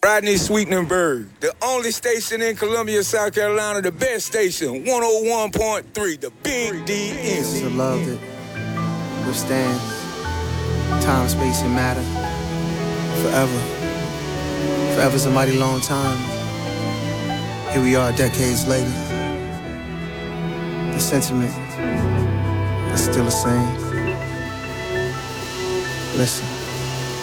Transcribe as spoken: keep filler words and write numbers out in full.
Rodney Sweetenberg, the only station in Columbia, South Carolina, the best station, one oh one point three, the Big D M. This is a love that withstands time, space, and matter forever. Forever's a mighty long time. Here we are decades later. The sentiment is still the same. Listen.